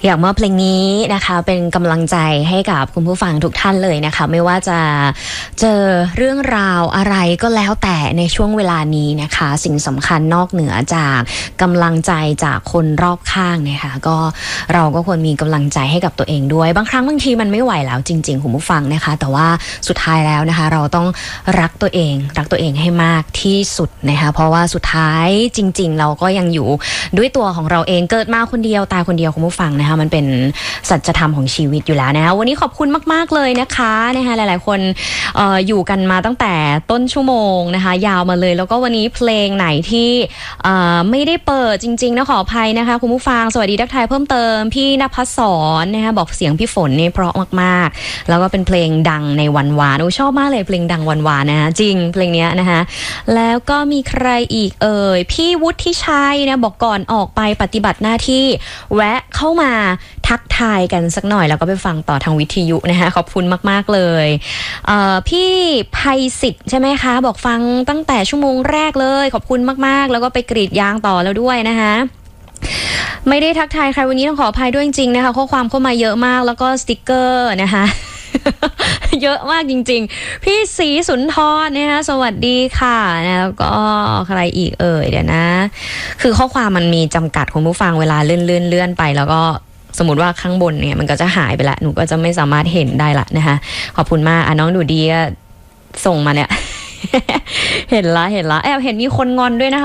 อยากมอบเพลงนี้นะคะเป็นกำลังใจให้กับคุณผู้ฟังทุกท่านเลยนะคะไม่ว่าจะเจอเรื่องราวอะไรก็แล้วแต่ในช่วงเวลานี้นะคะสิ่งสำคัญนอกเหนือจากกำลังใจจากคนรอบข้างนะคะก็เราก็ควรมีกำลังใจให้กับตัวเองด้วยบางครั้งบางทีมันไม่ไหวแล้วจริงๆคุณผู้ฟังนะคะแต่ว่าสุดท้ายแล้วนะคะเราต้องรักตัวเองให้มากที่สุดนะคะเพราะว่าสุดท้ายจริงๆเราก็ยังอยู่ด้วยตัวของเราเองเกิดมาคนเดียวตายคนเดียวคุณผู้ฟังนะคะมันเป็นสัจธรรมของชีวิตอยู่แล้วนะคะวันนี้ขอบคุณมากๆเลยนะคะหลายๆคนอยู่กันมาตั้งแต่ต้นชั่วโมงนะคะยาวมาเลยแล้วก็วันนี้เพลงไหนที่ไม่ได้เปิดจริงๆนะขออภัยนะคะคุณผู้ฟังสวัสดีทักทายเพิ่มเติมพี่ณภัสสรนะคะบอกเสียงพี่ฝนนี่เพราะมากๆแล้วก็เป็นเพลงดังในวันวานชอบมากเลยเพลงดังวันวานนะคะจริงเพลงนี้นะคะแล้วก็มีใครอีกพี่วุฒิชัยนะบอกก่อนออกไปปฏิบัติหน้าที่แวะเข้ามาทักทายกันสักหน่อยแล้วก็ไปฟังต่อทางวิทยุนะคะขอบคุณมากๆเลยพี่ไพศิษฐ์ใช่ไหมคะบอกฟังตั้งแต่ชั่วโมงแรกเลยขอบคุณมากๆแล้วก็ไปกรีดยางต่อแล้วด้วยนะคะไม่ได้ทักทายใครวันนี้ต้องขออภัยด้วยจริงๆนะคะข้อความเข้ามาเยอะมากแล้วก็สติกเกอร์นะคะ เยอะมากจริงๆพี่ศรีสุนทรนะคะสวัสดีค่ะแล้วก็ใครอีกเดี๋ยวนะคือข้อความมันมีจำกัดคุณผู้ฟังเวลาเลื่อนไปแล้วก็สมมติว่าข้างบนเนี่ยมันก็จะหายไปละหนูก็จะไม่สามารถเห็นได้ละนะคะขอบคุณมากน้องดูดีก็ส่งมาเนี่ย เห็นละแอบเห็นมีคนงอนด้วยนะคะ